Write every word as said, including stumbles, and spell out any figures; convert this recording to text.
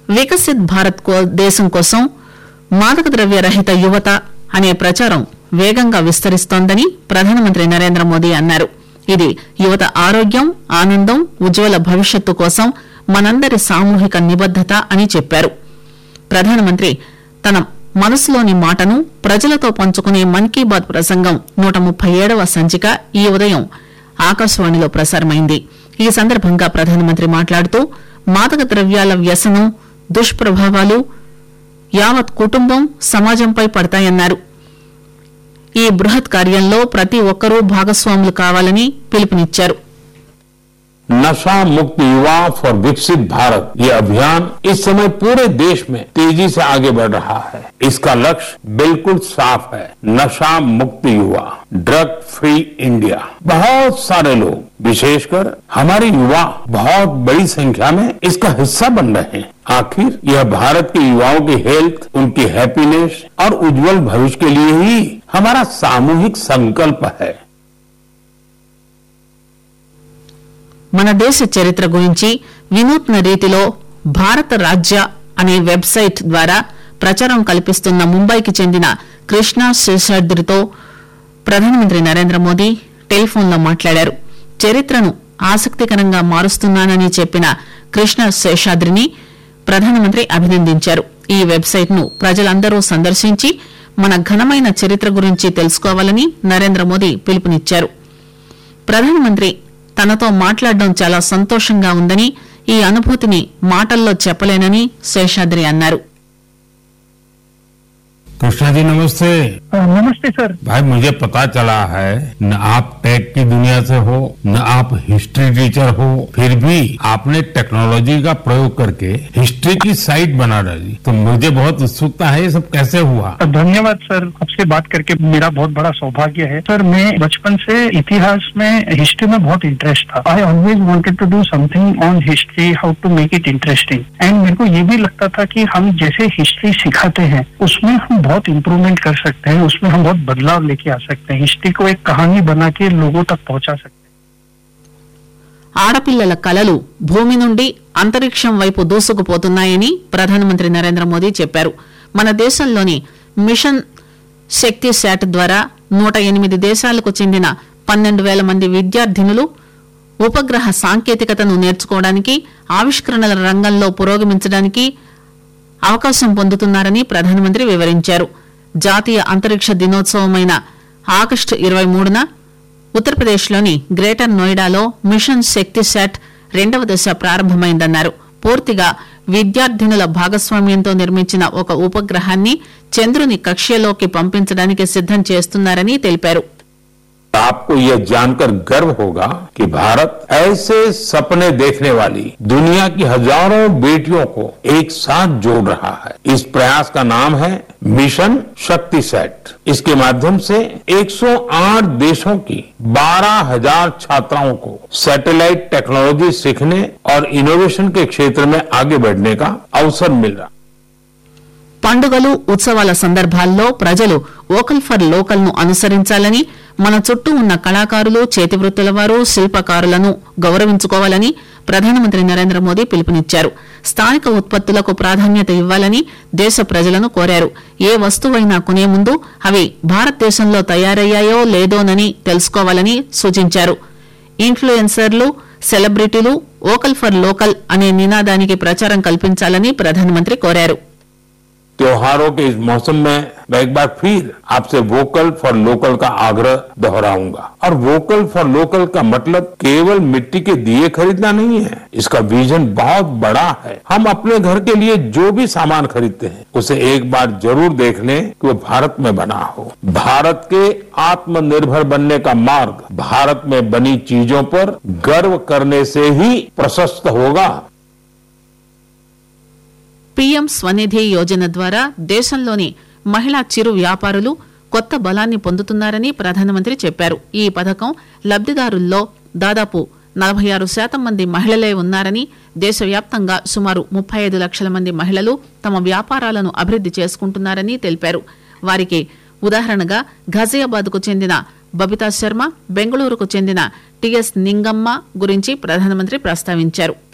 వికసిత్ భారత్ దేశం కోసం మాదక ద్రవ్య రహిత యువత అనే ప్రచారం వేగంగా విస్తరిస్తోందని ప్రధానమంత్రి నరేంద్ర మోదీ అన్నారు. ఇది యువత ఆరోగ్యం, ఆనందం, ఉజ్వల భవిష్యత్తు కోసం మనందరి సామూహిక నిబద్దత అని చెప్పారు. ప్రధానమంత్రి తన మనసులోని మాటను ప్రజలతో పంచుకునే మన్ కీ బాత్ ప్రసంగం నూట ముప్పై ఏడవ సంచిక ఈ ఉదయం ఆకాశవాణిలో ప్రసారమైంది. ఈ సందర్భంగా ప్రధానమంత్రి మాట్లాడుతూ మాదక ద్రవ్యాల వ్యసనం దుష్ప్రభావాలు యావత్ కుటుంబం, సమాజంపై పడతాయన్నారు. ఈ బృహత్ కార్యంలో ప్రతి ఒక్కరూ భాగస్వాములు కావాలని పిలుపునిచ్చారు. नशा मुक्त युवा फॉर विकसित भारत ये अभियान इस समय पूरे देश में तेजी से आगे बढ़ रहा है. इसका लक्ष्य बिल्कुल साफ है, नशा मुक्त युवा, ड्रग फ्री इंडिया. बहुत सारे लोग, विशेषकर हमारे युवा बहुत बड़ी संख्या में इसका हिस्सा बन रहे हैं. आखिर यह भारत के युवाओं की हेल्थ, उनकी हैप्पीनेस और उज्जवल भविष्य के लिए ही हमारा सामूहिक संकल्प है. మన దేశ చరిత్ర గురించి వినూత్న రీతిలో భారత రాజ్య అనే వెబ్సైట్ ద్వారా ప్రచారం కల్పిస్తున్న ముంబైకి చెందిన కృష్ణ శేషాద్రితో ప్రధానమంత్రి నరేంద్ర మోదీ టెలిఫోన్లో మాట్లాడారు. చరిత్రను ఆసక్తికరంగా మారుస్తున్నానని చెప్పిన కృష్ణ శేషాద్రిని ప్రధానమంత్రి అభినందించారు. ఈ వెబ్సైట్ ను ప్రజలందరూ సందర్శించి మన ఘనమైన చరిత్ర గురించి తెలుసుకోవాలని నరేంద్ర మోదీ పిలుపునిచ్చారు. ప్రధానమంత్రి తనతో మాట్లాడడం చాలా సంతోషంగా ఉందని, ఈ అనుభూతిని మాటల్లో చెప్పలేనని శేషాద్రి అన్నారు. कृष्णा जी नमस्ते. नमस्ते सर. भाई मुझे पता चला है न आप टेक की दुनिया से हो, न आप हिस्ट्री टीचर हो, फिर भी आपने टेक्नोलॉजी का प्रयोग करके हिस्ट्री की साइट बना डाली. तो मुझे बहुत उत्सुकता है, ये सब कैसे हुआ? धन्यवाद सर, आपसे बात करके मेरा बहुत बड़ा सौभाग्य है. सर मैं बचपन से इतिहास में, हिस्ट्री में बहुत इंटरेस्ट था. I always wanted to do something on history, how to make it interesting. And मेरे को ये भी लगता था कि हम जैसे हिस्ट्री सिखाते हैं उसमें हम बहुत इम्प्रूवमेंट कर सकते हैं, उसमें हम बहुत बदलाव लेके आ सकते हैं. हिस्ट्री को एक कहानी बना के लोगों तक पहुंचा सकते हैं. ఆడపిల్లల కలలు భూమి నుండి అంతరిక్షం వైపు దూసుకుపోతున్నాయని ప్రధానమంత్రి నరేంద్ర మోదీ చెప్పారు. మన దేశంలోని మిషన్ శక్తి శాట్ ద్వారా నూట ఎనిమిది దేశాలకు చెందిన పన్నెండు వేల మంది విద్యార్థినులు ఉపగ్రహ సాంకేతికతను నేర్చుకోవడానికి, ఆవిష్కరణల రంగంలో పురోగమించడానికి అవకాశం పొందుతున్నారని ప్రధానమంత్రి వివరించారు. జాతీయ అంతరిక్ష దినోత్సవమైన ఆగస్టు ఇరవై మూడున ఉత్తరప్రదేశ్లోని గ్రేటర్ నోయిడాలో మిషన్ శక్తి శాట్ రెండవ దశ ప్రారంభమైందన్నారు. పూర్తిగా విద్యార్థినుల భాగస్వామ్యంతో నిర్మించిన ఒక ఉపగ్రహాన్ని చంద్రుని కక్ష్యలోకి పంపించడానికి సిద్దం చేస్తున్నారని తెలిపారు. आपको यह जानकर गर्व होगा कि भारत ऐसे सपने देखने वाली दुनिया की हजारों बेटियों को एक साथ जोड़ रहा है. इस प्रयास का नाम है मिशन शक्ति सेट. इसके माध्यम से एक सौ आठ देशों की बारह हजार छात्राओं को सैटेलाइट टेक्नोलॉजी सीखने और इनोवेशन के क्षेत्र में आगे बढ़ने का अवसर मिल रहा. పండుగలు, ఉత్సవాల సందర్భాల్లో ప్రజలు వోకల్ ఫర్ లోకల్ ను అనుసరించాలని, మన చుట్టూ ఉన్న కళాకారులు, చేతివృత్తుల వారు, శిల్పకారులను గౌరవించుకోవాలని ప్రధానమంత్రి నరేంద్ర మోదీ పిలుపునిచ్చారు. స్థానిక ఉత్పత్తులకు ప్రాధాన్యత ఇవ్వాలని దేశ ప్రజలను కోరారు. ఏ వస్తువైనా కొనే ముందు అవి భారతదేశంలో తయారయ్యాయో లేదోనని తెలుసుకోవాలని సూచించారు. ఇన్ఫ్లుయెన్సర్లు, సెలబ్రిటీలు వోకల్ ఫర్ లోకల్ అనే నినాదానికి ప్రచారం కల్పించాలని ప్రధానమంత్రి కోరారు. त्योहारों के इस मौसम में मैं एक बार फिर आपसे वोकल फॉर लोकल का आग्रह दोहराऊंगा. और वोकल फॉर लोकल का मतलब केवल मिट्टी के दिए खरीदना नहीं है. इसका विजन बहुत बड़ा है. हम अपने घर के लिए जो भी सामान खरीदते हैं उसे एक बार जरूर देख लें कि वो भारत में बना हो. भारत के आत्मनिर्भर बनने का मार्ग भारत में बनी चीजों पर गर्व करने से ही प्रशस्त होगा. పీఎం స్వనిధి యోజన ద్వారా దేశంలోని మహిళా చిరు వ్యాపారులు కొత్త బలాన్ని పొందుతున్నారని ప్రధానమంత్రి చెప్పారు. ఈ పథకం లబ్దిదారుల్లో దాదాపు నలభై ఆరు శాతం మంది మహిళలే ఉన్నారని, దేశవ్యాప్తంగా సుమారు ముప్పై ఐదు లక్షల మంది మహిళలు తమ వ్యాపారాలను అభివృద్ది చేసుకుంటున్నారని తెలిపారు. వారికి ఉదాహరణగా ఘజియాబాద్ కు చెందిన బబితా శర్మ, బెంగళూరుకు చెందిన టిఎస్ నింగమ్మ గురించి ప్రధానమంత్రి ప్రస్తావించారు.